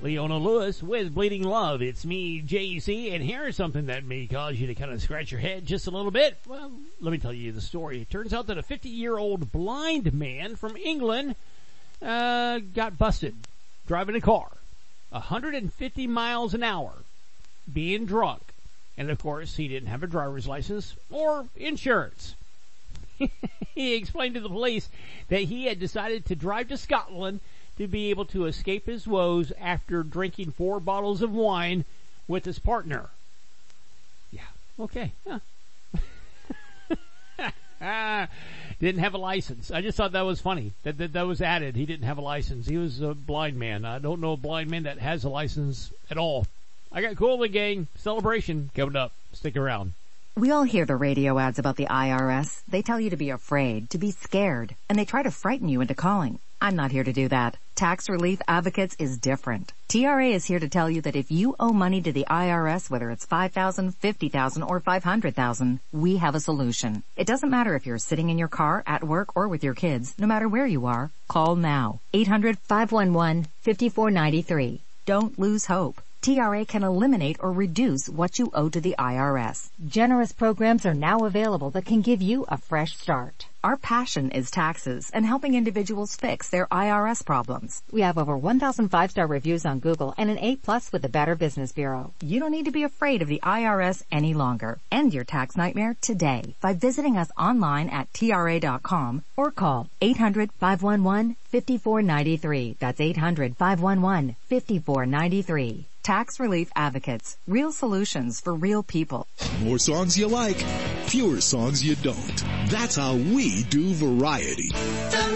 Leona Lewis with Bleeding Love. It's me, JC, and here's something that may cause you to kind of scratch your head just a little bit. Well, let me tell you the story. It turns out that a 50-year-old blind man from England got busted driving a car 150 miles an hour, being drunk. And, of course, he didn't have a driver's license or insurance. He explained to the police that he had decided to drive to Scotland to be able to escape his woes after drinking 4 bottles of wine with his partner. Yeah, okay. Yeah. Didn't have a license. I just thought that was funny. That was added. He didn't have a license. He was a blind man. I don't know a blind man that has a license at all. I got Cool the Gang celebration coming up. Stick around. We all hear the radio ads about the IRS. They tell you to be afraid, to be scared, and they try to frighten you into calling. I'm not here to do that. Tax Relief Advocates is different. TRA is here to tell you that if you owe money to the IRS, whether it's $5,000, $50,000, or $500,000, we have a solution. It doesn't matter if you're sitting in your car, at work, or with your kids. No matter where you are, call now. 800-511-5493. Don't lose hope. TRA can eliminate or reduce what you owe to the IRS. Generous programs are now available that can give you a fresh start. Our passion is taxes and helping individuals fix their IRS problems. We have over 1,000 5-star reviews on Google and an A+ with the Better Business Bureau. You don't need to be afraid of the IRS any longer. End your tax nightmare today by visiting us online at TRA.com or call 800-511-5493. That's 800-511-5493. Tax Relief Advocates. Real solutions for real people. More songs you like, fewer songs you don't. That's how we do variety.